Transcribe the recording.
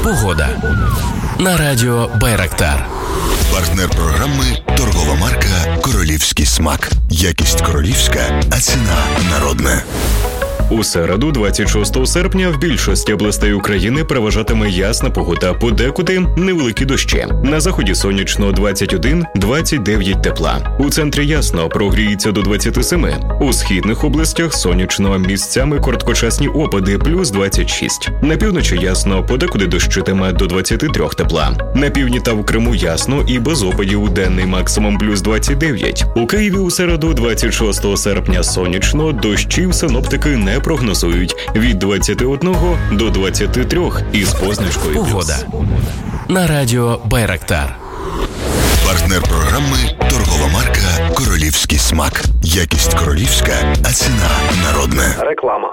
Погода. На радіо Байрактар. Партнер програми – торгова марка «Королівський смак». Якість королівська, а ціна народна. У середу, 26 серпня, в більшості областей України переважатиме ясна погода, подекуди невеликі дощі. На заході сонячно 21-29 тепла. У центрі ясно, прогріється до 27. У східних областях сонячно, місцями короткочасні опади плюс 26. На півночі ясно, подекуди дощитиме до 23 тепла. На півдні та в Криму ясно і без опадів, денний максимум плюс 29. У Києві у середу, 26 серпня, сонячно, дощів синоптики не прогнозують від 21 до 23 із позначкою плюс. Погода. На радіо Байрактар. Партнер програми – торгова марка «Королівський смак». Якість королівська, а ціна народна. Реклама.